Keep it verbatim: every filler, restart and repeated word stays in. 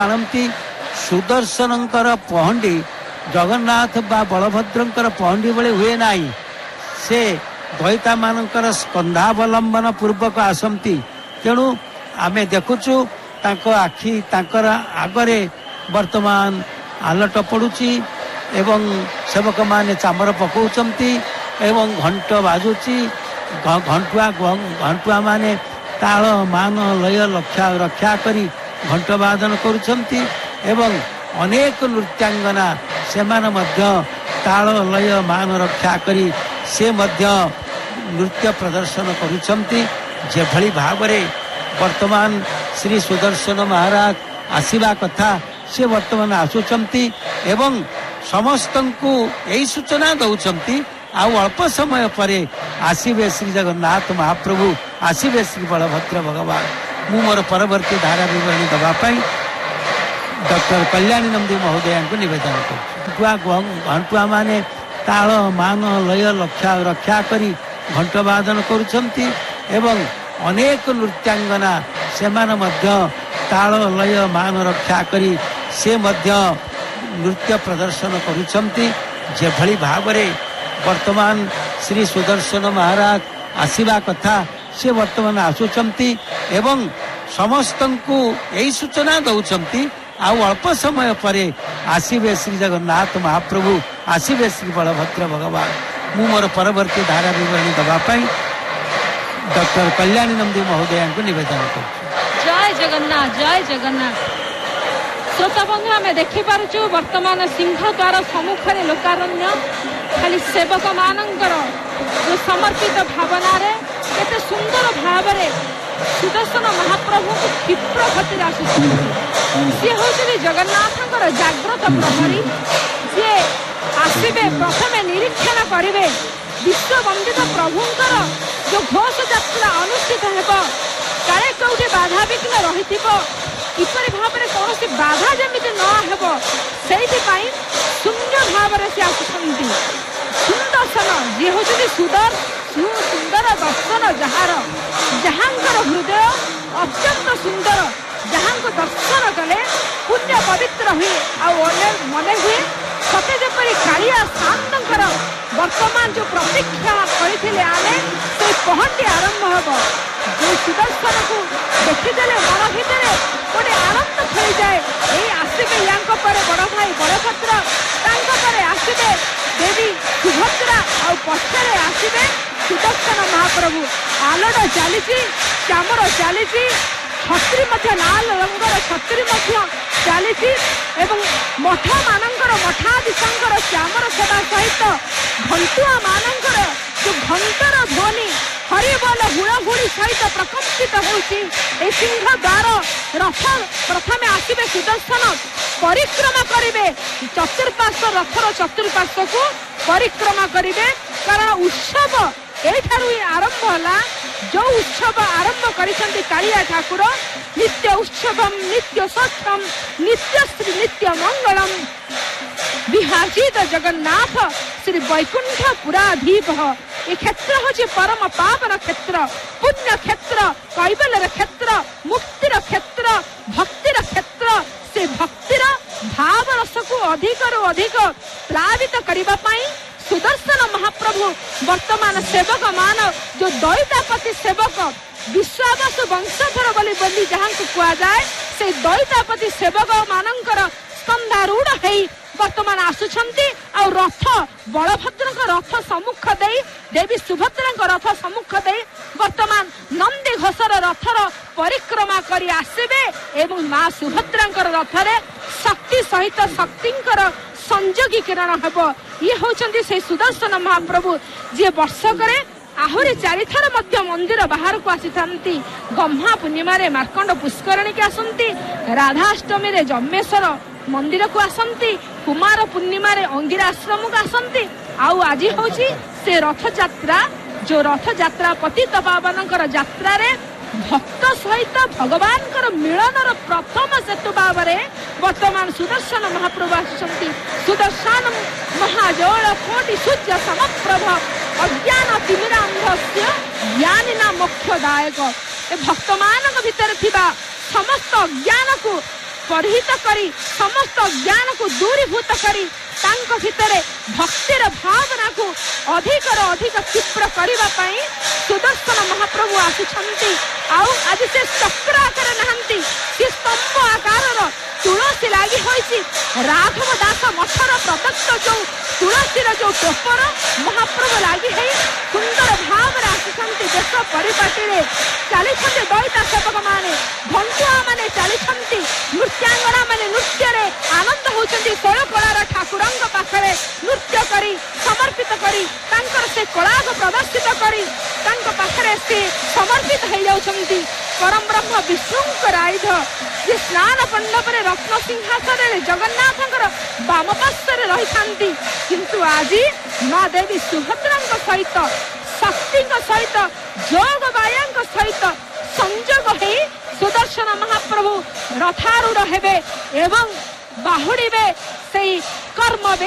आनती सुदर्शनकर पहंडी जगन्नाथ बा बलभद्रंकर पहंडी बड़े हुए नाही से द्वैता मानकर स्कंधावलंबन पूर्वक आसती तेणु आमे देखुचु तांको आखि तांकर आगरे वर्तमान आलट पड़ुची एवं सेवक माने चामर पकाउचंती एवं घंट बाजुची घंटुआ घंटुआ माने ताल मान लय रक्षा रक्षा करी घंट वादन करुछंती एवं अनेक नृत्यांगना से माने मध्य ताल लय मान रक्षा करी से मध्य नृत्य प्रदर्शन करुछंती जे भली भावरे वर्तमान श्री सुदर्शन महाराज आसीबा कथा से वर्तमान आसुचंती एवं समस्तंकु यही सूचना दउचंती आउ अल्प समय परे आसीबे श्री जगन्नाथ महाप्रभु आसीबे श्री बलभद्र भगवान मु मोर परवर्ती धारा विवरणी दबा पाई डॉक्टर कल्याणी नंदी महोदय को निवेदन कर घंटुआ माने ताल मान लय रक्षा रक्षा करी घंट वादन करुछंती एवं अनेक नृत्यांगना से माने मध्य ताल लय मान रक्षा करी से मध्य नृत्य प्रदर्शन करुछंती जे भली भावरे वर्तमान श्री सुदर्शन महाराज आसीबा कथा से वर्तमान आसुचंती एवं समस्तंकु यही सूचना दउचंती आउ अल्प समय परे आसीबे श्री जगन्नाथ महाप्रभु आसीबे श्री बलभद्र भगवान मु मोर परवर्ती धारा विवरणी दबा पाई डॉक्टर कल्याणी नंदी महोदय को निवेदन कर जय जगन्नाथ जय जगन्नाथ। श्रोता बंधु आम देखिपु वर्तमान सिंह द्वार सम्मुखें लोकारण्य खाली सेवक मानकर जो समर्पित भावना केते सुंदर भाव सुदर्शन महाप्रभु को क्षिप्र गति सी हूँ जगन्नाथ जाग्रत प्रहरी सी आसबे प्रथम निरीक्षण करेंगे विश्व वंदित प्रभुंकर जो घोष यात्रा अनुष्ठित हो काले कौटे बाधा विघ्न रही किपर भाव में कौन बाधा जमी न से शून्य भाव से आसुंट सुदर्शन जी हूँ सुदर सुंदर दर्शन जार जहांकर हृदय अत्यंत सुंदर जहां दर्शन कले पुण्य पवित्र हुए आ मन हुए सते जपरी कालिया शांतर वर्तमान जो प्रतीक्षा करते आने से पहंडी आरंभ हम जो सुदर्शन को देखीदे मन भितर गोटे आनंद खेली जाए यही आसबे या बड़ भाई बलभद्र आसबे देवी सुभद्रा आ पछरे आसबे सुदर्शन महाप्रभु आलट चली चामर चली छत्री लाल रंगर छत्री चली मठ मानकर मठाधीशंकर चामर सेवा सहित घंटुआ मानकर जो घंटर ध्वनि हरिबोल हुड़हुड़ी सहित प्रकम्पित होउछि सिंह द्वार रथ प्रथमे आसबे सुदर्शन परिक्रमा करेंगे चतुर्पार्श्व रथर चतुर्पार्श्व को परिक्रमा करेंगे कारण उत्सव एठारु ही आरंभ होला जो उत्सव आरंभ करिसंती कालिया ठाकुर नित्य उत्सवम नित्य सत्यम नित्य श्री नित्य मंगलम विहासित जगन्नाथ श्री वैकुंठ पुराधीप ये क्षेत्र हूँ परम पावन क्षेत्र पुण्य क्षेत्र कैबल्यर क्षेत्र मुक्तिर क्षेत्र भक्तिर क्षेत्र से भक्तिर भाव रस को अधिक रु अधिक प्लावित करने सुदर्शन महाप्रभु वर्तमान सेवक मान जो दैतापति सेवक विश्वावसु वंशधर बोली बोली जहाँ को कह जाए से दैतापति सेवक मानकर स्कंधारूढ़ है वर्तमान आसुछंती आ रथ बलभद्र रथ सम्मुख दे देवी सुभद्रा रथ सम्मुख दे वर्तमान नंदी घोषर रथर परिक्रमा करी आसबे एवं माँ सुभद्रा रथरे शक्ति सहित शक्तिंकर संयोगी किरण हम ये होचंती से सुदर्शन महाप्रभु जी वर्षक आहुरी चारिथर मध्य मंदिर बाहर को आसी थांती गम्हा पूर्णिमा रे मार्कंड पुष्करणी के आसंती राधाष्टमी रे जम्मेश्वर मंदिर को आसंती कुमार पूर्णिमा रे अंगिरा आश्रम को आसंती आउ आज होची से रथ यात्रा जो रथ यात्रा पतित पावनकर यात्रा रे भक्त सहित भगवान मिलन प्रथम सेतु भाव वर्तमान सुदर्शन महाप्रभु आसुंट सुदर्शन महाजोड़ कोटि सूर्य समप्रभ अज्ञान तिमिरांधस्य ज्ञानिना मोक्षदायक भक्त मान भीतर थिबा समस्त ज्ञान को परिहित करी समस्त ज्ञान को दूरीभूत करी तांको भितरे भक्तिर भावना को अधिक अधिक तीव्र करने पाई सुदर्शन महाप्रभु आसिछंती। आउ आज से चक्र आकार नहांती, से स्तंभ आकार तुलसी लगी होइछि। राघव दास मठर प्रदत्त जो तुलसी जो पेपर महाप्रभु लगी है सुंदर भाव आसिछंती। देश परिपाटी रे चली दईता सेवक माने घंटुआ माने चली नृत्यांगना माने नृत्य रे आनंद होउछंती। शैलकलार ठाकुरंग पाखरे नृत्य करी समर्पित करी तांकर से कला को प्रदर्शित करी तांको पाखरे से समर्पित हो जाउछंती। परम ब्रह्म विष्णुंकर आयुध जे स्नान मंडप रे रत्न सिंहासन रे जगन्नाथंकर वाम पार्श्वरे रही थांती, किंतु आज मां देवी सुभद्रांक सहित शक्तिंक सहित जोग बायांक सहित संजोग है सुदर्शन महाप्रभु रथारूढ़ हेबे एवं बाहुड़े से